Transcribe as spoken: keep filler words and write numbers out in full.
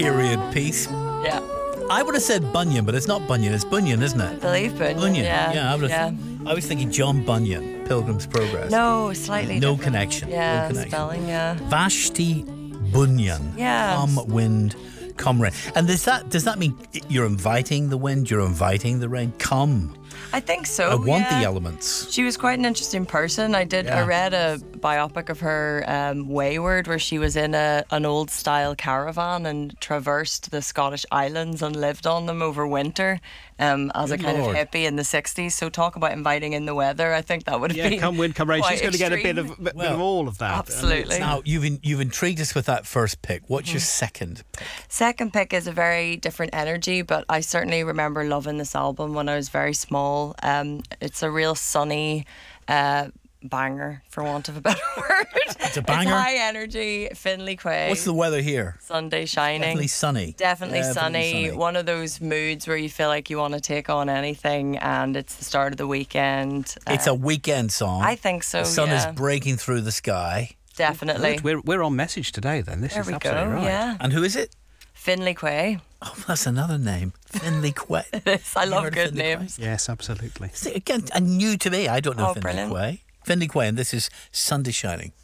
period piece. Yeah. I would have said Bunyan, but it's not Bunyan. It's Bunyan, isn't I it? believe Bunyan. Bunyan. Yeah. I would have. yeah. I was thinking John Bunyan, Pilgrim's Progress. No, slightly No different. connection. Yeah, No connection. spelling, yeah. Vashti Bunyan. Yeah. Come wind, come rain. And does that does that mean you're inviting the wind? You're inviting the rain? Come. I think so. I want yeah. the elements. She was quite an interesting person. I did. I Yeah. read a biopic of her, um, Wayward, where she was in a an old style caravan and traversed the Scottish islands and lived on them over winter, um, as Good a kind Lord. of hippie in the sixties. So talk about inviting in the weather. I think that would have Yeah, been come wind, come rain. quite She's going to get a bit extreme. of, bit Well, of all of that. Absolutely. Now you've in, you've intrigued us with that first pick. What's Mm-hmm. your second pick? Second pick is a very different energy, but I certainly remember loving this album when I was very small. Um, it's a real sunny uh, banger, for want of a better word. It's a banger? It's high energy, Finley Quay. What's the weather here? Sunday Shining. Definitely sunny. Definitely, sunny. sunny. One of those moods where you feel like you want to take on anything, and it's the start of the weekend. It's Uh, a weekend song. I think so. The sun yeah. is breaking through the sky. Definitely. Good. We're, we're on message today then. This There is we absolutely go. right. Yeah, And who is it? Finley Quay. Oh, that's another name. Finley Quay. Yes, I You love heard of good Finley Quay? names. Yes, absolutely. See, again, and new to me. I don't know Oh, Finley brilliant. Quay. Finley Quay, and this is Sunday Shining.